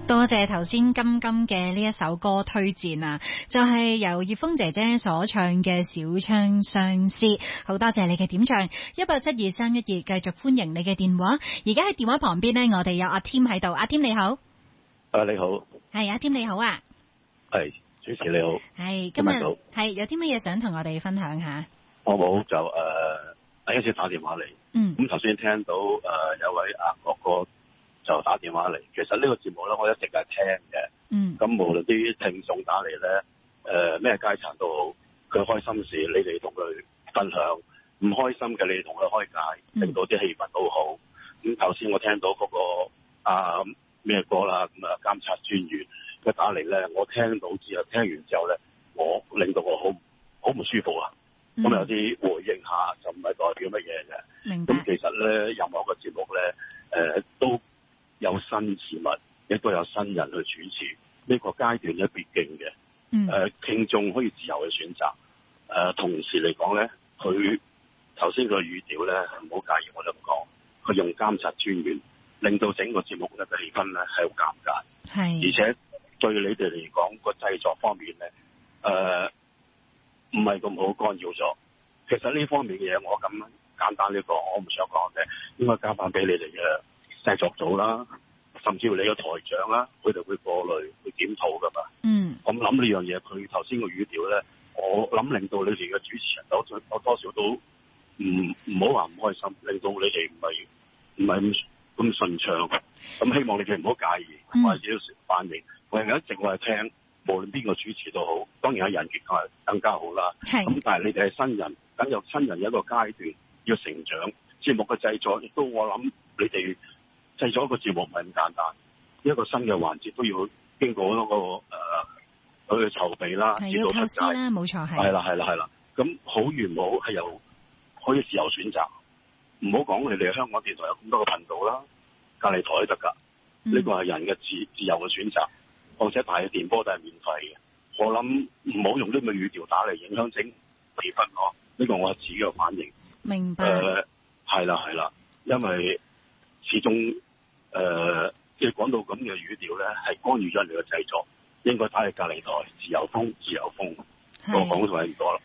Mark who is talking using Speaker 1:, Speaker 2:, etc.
Speaker 1: 多謝頭先金金嘅呢一首歌推薦啊，就係由葉楓姐姐所唱嘅《小窗相思》，好多謝你嘅點唱。1872312，繼續歡迎你嘅電話。而家喺電話旁邊呢，我哋有阿添喺度。阿添你好。
Speaker 2: 你好。
Speaker 1: 係阿添你好啊。
Speaker 2: 係主持你好。
Speaker 1: 係今日係有啲乜嘢想同我哋分享下？
Speaker 2: 我冇就第一次打電話嚟。咁頭先聽到有位哥哥就打電話嚟，其實呢個節目咧我一直係聽嘅。咁無論啲聽眾打嚟咧，咩階層都好，佢開心事你哋同佢分享，唔開心嘅你哋同佢開解，令到啲氣氛都好。咁頭先我聽到嗰個咩歌啦，咁監察專員佢打嚟咧，我聽到之後聽完之後咧，我令到我好唔舒服啊。咁有啲回應下就唔係代表乜嘢嘅。
Speaker 1: 明白。
Speaker 2: 咁其實咧，任何個節目咧，都有新事物，亦都有新人去主持。呢個階段咧必經嘅。聽眾可以自由去選擇。同時嚟講咧，佢頭先個語調咧，唔好介意我咁講，佢用監察專員，令到整個節目嘅氣氛咧係好尷尬。係。而且對你哋嚟講個製作方面咧，唔係咁好干擾咗。其實呢方面嘅嘢，我咁簡單呢個，我唔想講嘅，應該交翻俾你哋嘅製作組啦，甚至乎你嘅台長啦，佢哋會過濾、會檢討噶嘛。我諗呢樣嘢，佢頭先個語調咧，我諗令到你哋嘅主持人我多少都唔好話唔開心，令到你哋唔係咁順暢。咁希望你哋唔好介意，或者反應。我係一直我係聽。無論邊個主持都好，當然係人緣更加好啦。咁但係你哋係新人，等有新人有一個階段要成長。節目嘅製作亦都我諗你哋製作一個節目唔係咁簡單，一個新嘅環節都要經過嗰個佢嘅籌備啦，
Speaker 1: 係要構思啦，冇錯係。
Speaker 2: 係啦。咁好與唔好係可以自由選擇，唔好講你哋香港電台有咁多個頻道啦，隔離台都得㗎。呢個係人嘅自由嘅選擇。況且大嘅電波都係免費嘅，我諗唔好用呢個語調打嚟影響整氣氛咯。呢個我係自己嘅反應。明白。係啦，因為始終即係講到咁嘅語調咧，係干預咗人哋嘅製作，應該打去隔離台自由風。我講就係唔多啦。